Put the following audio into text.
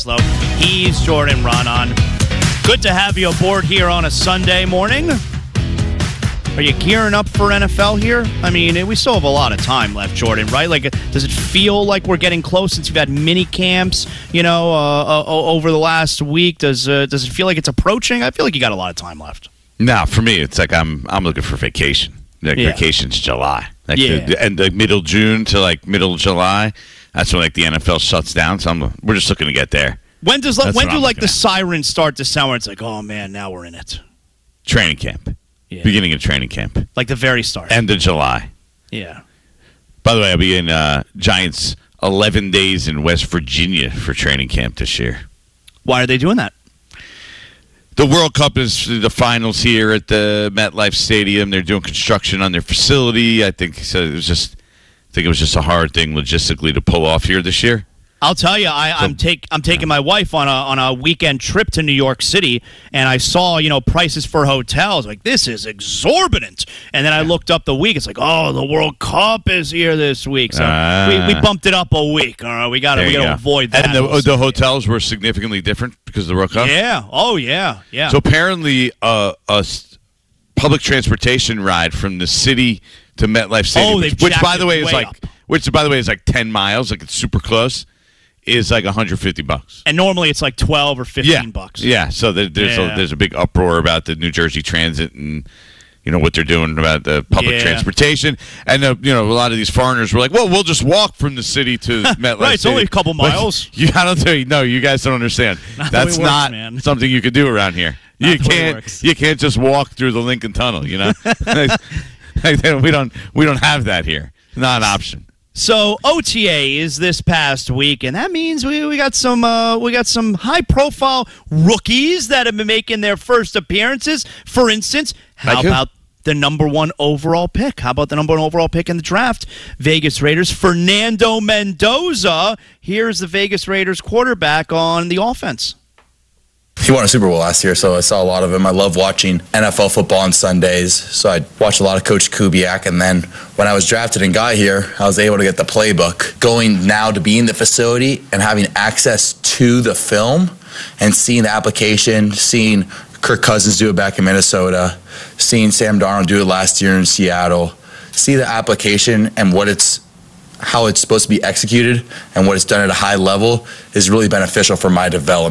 He's Jordan Raanan. Good to have you aboard here on a Sunday morning. Are you gearing up for NFL here? I mean, we still have a lot of time left, Jordan, right? Like, does it feel like we're getting close since you've had mini camps, over the last week? Does it feel like it's approaching? I feel like you got a lot of time left. No, for me, it's like I'm looking for vacation. Vacation's July. Middle June to middle July. That's when the NFL shuts down. So we're just looking to get there. When do the sirens start to sound? Where it's like, oh man, now we're in it. Training camp. Yeah. Beginning of training camp. Like the very start. End of July. Yeah. By the way, I'll be in Giants 11 days in West Virginia for training camp this year. Why are they doing that? The World Cup is the finals here at the MetLife Stadium. They're doing construction on their facility. I think it was just a hard thing logistically to pull off here this year. I'll tell you, I'm taking my wife on a weekend trip to New York City, and I saw prices for hotels. Like, this is exorbitant. And then I looked up the week. It's like, oh, the World Cup is here this week, so we bumped it up a week. All right, we got to avoid that. And the hotels were significantly different because of the World Cup. Yeah. Oh yeah. So apparently, a public transportation ride from the city to MetLife Stadium, which by the way is like 10 miles, like it's super close, is like $150. And normally it's like $12 or $15. Yeah. So there's a big uproar about the New Jersey Transit and what they're doing about the public transportation. And a lot of these foreigners were like, well, we'll just walk from the city to MetLife. Right, it's only a couple miles. You guys don't understand. That's not something you can do around here. You can't just walk through the Lincoln Tunnel, we don't have that here. Not an option. So OTA is this past week, and that means we got some high profile rookies that have been making their first appearances. For instance, how about the number one overall pick? How about the number one overall pick in the draft? Vegas Raiders, Fernando Mendoza. Here's the Vegas Raiders quarterback on the offense. He won a Super Bowl last year, so I saw a lot of him. I love watching NFL football on Sundays, so I watched a lot of Coach Kubiak. And then when I was drafted and got here, I was able to get the playbook. Going now to be in the facility and having access to the film and seeing the application, seeing Kirk Cousins do it back in Minnesota, seeing Sam Darnold do it last year in Seattle, see the application and how it's supposed to be executed and what it's done at a high level is really beneficial for my development.